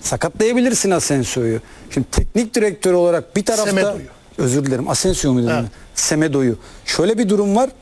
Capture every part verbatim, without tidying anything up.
sakatlayabilirsin Asensio'yu. Şimdi teknik direktör olarak bir tarafta Semedo'yu. özür dilerim Asensio mu dedim? Evet. Semedo'yu. Şöyle bir durum var.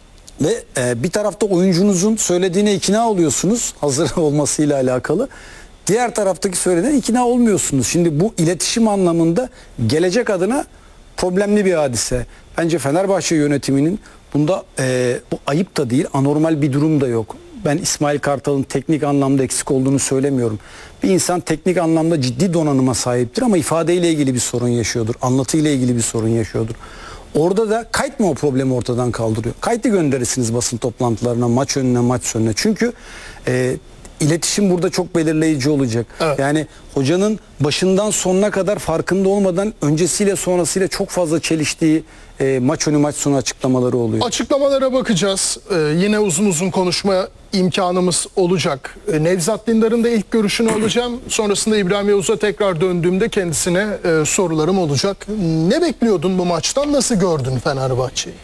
Ve e, bir tarafta oyuncunuzun söylediğine ikna oluyorsunuz hazır olmasıyla alakalı. Diğer taraftaki söylediğine ikna olmuyorsunuz. Şimdi bu iletişim anlamında gelecek adına problemli bir hadise. Bence Fenerbahçe yönetiminin bunda e, bu ayıp da değil, anormal bir durum da yok. Ben İsmail Kartal'ın teknik anlamda eksik olduğunu söylemiyorum. Bir insan teknik anlamda ciddi donanıma sahiptir ama ifadeyle ilgili bir sorun yaşıyordur. Anlatıyla ilgili bir sorun yaşıyordur. Orada da kayıt mı o problemi ortadan kaldırıyor? Kayıtı gönderirsiniz basın toplantılarına, maç önüne, maç sonuna. Çünkü e, iletişim burada çok belirleyici olacak. Evet. Yani hocanın başından sonuna kadar farkında olmadan öncesiyle sonrasıyla çok fazla çeliştiği e, maç önü, maç sonu açıklamaları oluyor. Açıklamalara bakacağız. Ee, yine uzun uzun konuşma imkanımız olacak. Ee, Nevzat Dindar'ın da ilk görüşünü alacağım. Sonrasında İbrahim Yavuz'a tekrar döndüğümde kendisine e, sorularım olacak. Ne bekliyordun bu maçtan? Nasıl gördün Fenerbahçe'yi?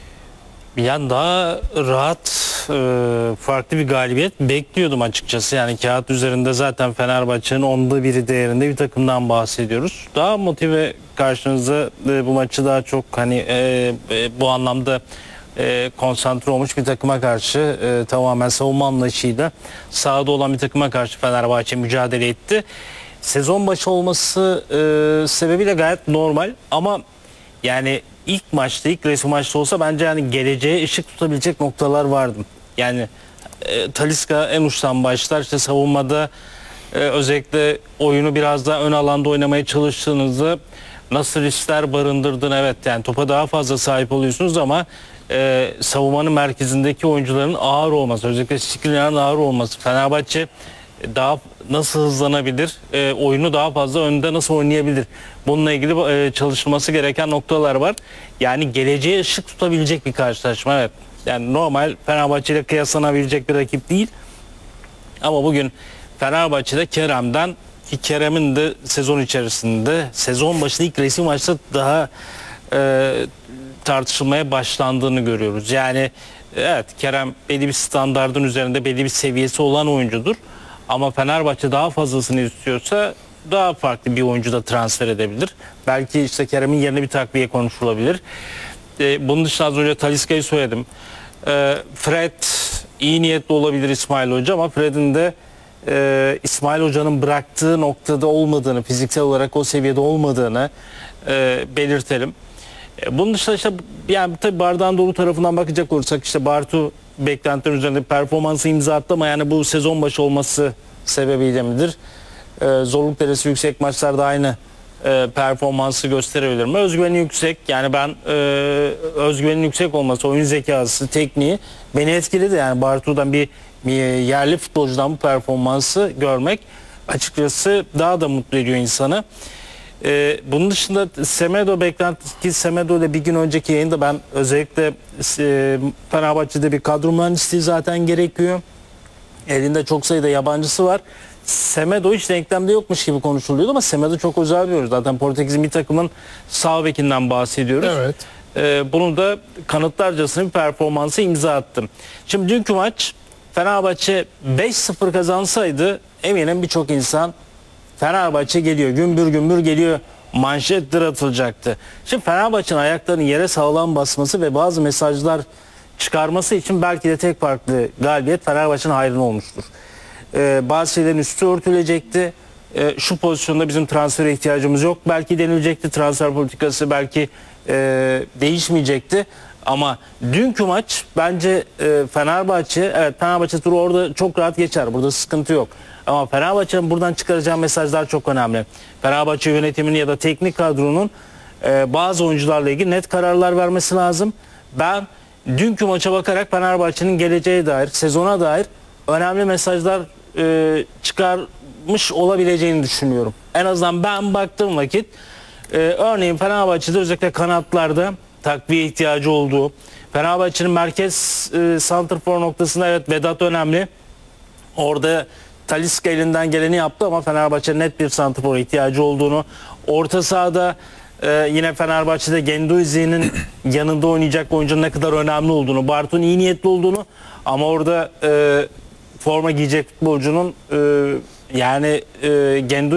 Yani daha rahat, e, farklı bir galibiyet bekliyordum açıkçası. Yani kağıt üzerinde zaten Fenerbahçe'nin onda biri değerinde bir takımdan bahsediyoruz. Daha motive karşınıza e, bu maçı daha çok hani e, e, bu anlamda e, konsantre olmuş bir takıma karşı e, tamamen savunma anlayışıyla sahada olan bir takıma karşı Fenerbahçe mücadele etti. Sezon başı olması e, sebebiyle gayet normal ama yani ilk maçta, ilk resmi maçta olsa bence yani geleceğe ışık tutabilecek noktalar vardı. Yani e, Talisca en uçtan başlar. İşte savunmada e, özellikle oyunu biraz daha ön alanda oynamaya çalıştığınızda nasıl riskler barındırdın, evet yani topa daha fazla sahip oluyorsunuz ama e, savunmanın merkezindeki oyuncuların ağır olması, özellikle Skriniar'ın ağır olması, Fenerbahçe daha nasıl hızlanabilir, e, oyunu daha fazla önde nasıl oynayabilir, bununla ilgili e, çalışılması gereken noktalar var. Yani geleceğe ışık tutabilecek bir karşılaşma, evet. Yani normal Fenerbahçe ile kıyaslanabilecek bir rakip değil. Ama bugün Fenerbahçe'de Kerem'den, ki Kerem'in de sezon içerisinde sezon başında ilk resmi maçta daha e, tartışılmaya başlandığını görüyoruz. Yani evet, Kerem belli bir standardın üzerinde belli bir seviyesi olan oyuncudur. Ama Fenerbahçe daha fazlasını istiyorsa daha farklı bir oyuncu da transfer edebilir. Belki işte Kerem'in yerine bir takviye konuşulabilir. Ee, bunun dışında az önce Talisca'yı söyledim. Ee, Fred iyi niyetli olabilir İsmail Hoca ama Fred'in de e, İsmail Hoca'nın bıraktığı noktada olmadığını, fiziksel olarak o seviyede olmadığını e, belirtelim. E, bunun dışında işte yani tabii bardağın dolu tarafından bakacak olursak işte Bartu beklentilerin üzerinde performansı imza attı ama yani bu sezon başı olması sebebiyle midir? Ee, zorluk derecesi yüksek maçlarda aynı e, performansı gösterebilir mi? Özgüveni yüksek. Yani ben e, özgüvenin yüksek olması, oyun zekası, tekniği beni etkiledi. Yani Bartu'dan bir, bir yerli futbolcudan bu performansı görmek açıkçası daha da mutlu ediyor insanı. Ee, bunun dışında Semedo beklentisi, Semedo ile bir gün önceki yayında ben özellikle e, Fenerbahçe'de bir kadro mühendisliği zaten gerekiyor. Elinde çok sayıda yabancısı var. Semedo hiç denklemde yokmuş gibi konuşuluyordu ama Semedo çok özel bir oyuncu. Zaten Portekiz'in bir takımın sağ bekinden bahsediyoruz. Evet. Ee, bunu da kanıtlarcasına bir performansı imza attım. Şimdi dünkü maç Fenerbahçe beş sıfır kazansaydı eminim birçok insan Fenerbahçe geliyor, gümbür gümbür geliyor manşetler atılacaktı. Şimdi Fenerbahçe'nin ayaklarının yere sağlam basması ve bazı mesajlar çıkarması için belki de tek farklı galibiyet Fenerbahçe'nin hayrına olmuştur. Ee, bazı şeylerin üstü örtülecekti. Ee, şu pozisyonda bizim transfere ihtiyacımız yok. Belki denilecekti, transfer politikası belki e, değişmeyecekti. Ama dünkü maç bence e, Fenerbahçe, evet Fenerbahçe turu orada çok rahat geçer. Burada sıkıntı yok. Ama Fenerbahçe'nin buradan çıkaracağı mesajlar çok önemli. Fenerbahçe yönetiminin ya da teknik kadronun e, bazı oyuncularla ilgili net kararlar vermesi lazım. Ben dünkü maça bakarak Fenerbahçe'nin geleceğe dair, sezona dair önemli mesajlar e, çıkarmış olabileceğini düşünüyorum. En azından ben baktığım vakit e, örneğin Fenerbahçe'de özellikle kanatlarda takviye ihtiyacı olduğu, Fenerbahçe'nin merkez e, santrfor noktasında evet Vedat önemli. Orada Talisca elinden geleni yaptı ama Fenerbahçe'nin net bir santrfor ihtiyacı olduğunu, orta sahada e, yine Fenerbahçe'de Genduzi'nin yanında oynayacak oyuncunun ne kadar önemli olduğunu, Bartu'nun iyi niyetli olduğunu ama orada e, forma giyecek futbolcunun e, yani e, Genduzi